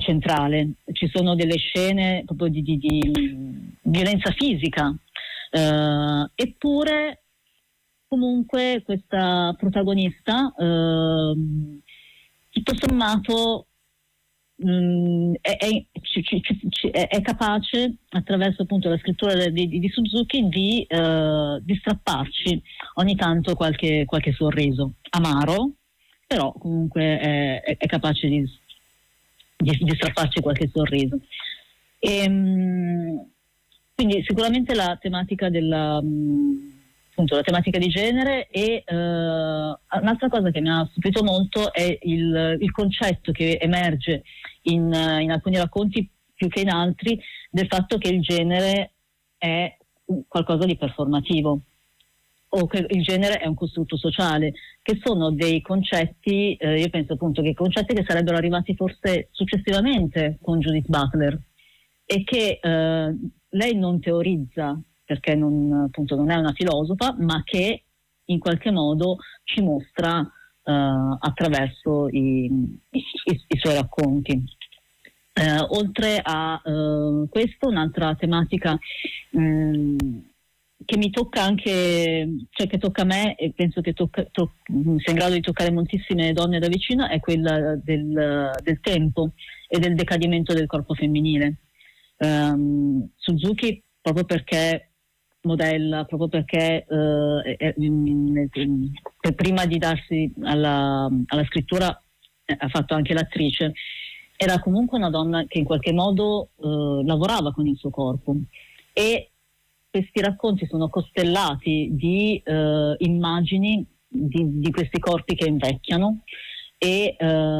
centrale. Ci sono delle scene proprio di violenza fisica, eppure comunque questa protagonista tutto sommato è capace, attraverso appunto la scrittura di Suzuki, di strapparci ogni tanto qualche sorriso amaro, però comunque è capace di strapparci qualche sorriso. Quindi sicuramente la tematica appunto la tematica di genere, e un'altra cosa che mi ha stupito molto è il concetto che emerge in alcuni racconti più che in altri, del fatto che il genere è qualcosa di performativo, o che il genere è un costrutto sociale, che sono dei concetti, io penso appunto che concetti che sarebbero arrivati forse successivamente con Judith Butler, e che lei non teorizza, perché non è una filosofa, ma che in qualche modo ci mostra attraverso i suoi racconti. Oltre a questo, un'altra tematica che mi tocca anche, cioè che tocca a me, e penso che sia in grado di toccare moltissime donne da vicino, è quella del tempo e del decadimento del corpo femminile. Suzuki, proprio perché modella, proprio perché prima di darsi alla scrittura ha fatto anche l'attrice, era comunque una donna che in qualche modo lavorava con il suo corpo, e questi racconti sono costellati di immagini di questi corpi che invecchiano, e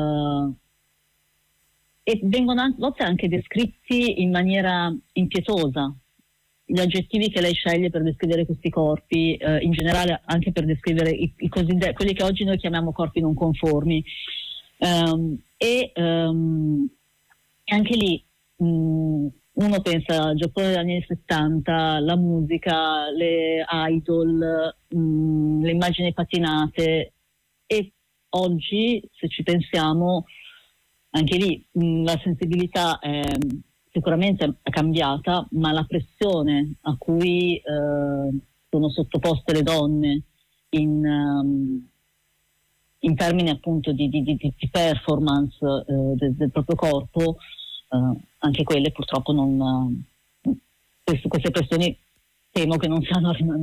vengono a volte anche descritti in maniera impietosa. Gli aggettivi che lei sceglie per descrivere questi corpi, in generale anche per descrivere quelli che oggi noi chiamiamo corpi non conformi, e anche lì uno pensa al Giappone degli anni 70, la musica, le idol, le immagini patinate, e oggi, se ci pensiamo, anche lì la sensibilità sicuramente è cambiata, ma la pressione a cui sono sottoposte le donne in termini appunto di performance del proprio corpo, anche quelle purtroppo queste pressioni temo che non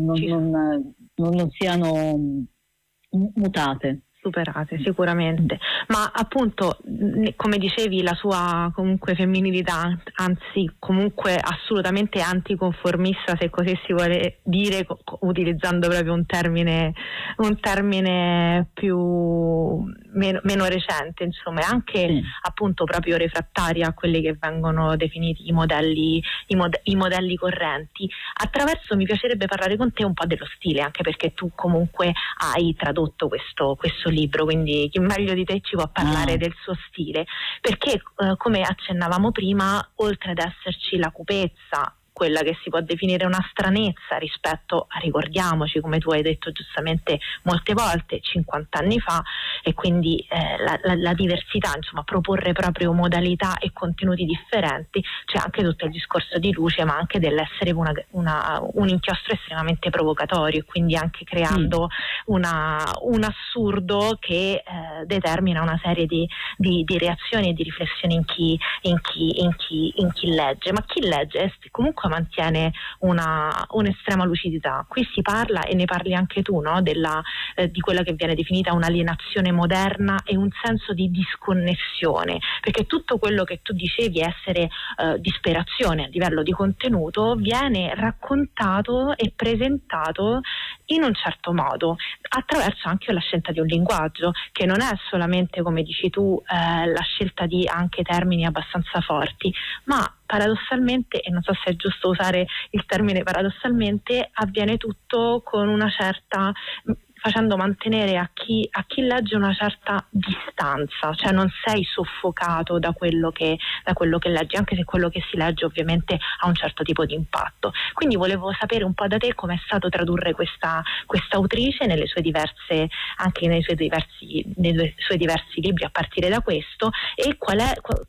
siano mutate. Superate sicuramente, ma appunto come dicevi la sua comunque femminilità, anzi comunque assolutamente anticonformista, se così si vuole dire, utilizzando proprio un termine più meno recente, insomma, è anche appunto proprio refrattaria a quelli che vengono definiti i modelli correnti. Mi piacerebbe parlare con te un po' dello stile, anche perché tu comunque hai tradotto questo libro, quindi chi meglio di te ci può parlare del suo stile, perché come accennavamo prima, oltre ad esserci la cupezza, quella che si può definire una stranezza rispetto a, ricordiamoci, come tu hai detto giustamente molte volte, 50 anni fa, e quindi la diversità, insomma, proporre proprio modalità e contenuti differenti. C'è anche tutto il discorso di luce, ma anche dell'essere un inchiostro estremamente provocatorio, e quindi anche creando un assurdo che determina una serie di reazioni e di riflessioni in chi legge. Ma chi legge comunque mantiene un'estrema lucidità. Qui si parla, e ne parli anche tu, no? Di quella che viene definita un'alienazione moderna e un senso di disconnessione, perché tutto quello che tu dicevi essere disperazione a livello di contenuto viene raccontato e presentato in un certo modo, attraverso anche la scelta di un linguaggio che non è solamente, come dici tu, la scelta di anche termini abbastanza forti, ma paradossalmente, e non so se è giusto usare il termine paradossalmente, avviene tutto con una certa, facendo mantenere a chi legge una certa distanza, cioè non sei soffocato da quello che leggi, anche se quello che si legge ovviamente ha un certo tipo di impatto. Quindi volevo sapere un po' da te com'è stato tradurre questa autrice nei suoi diversi libri a partire da questo, e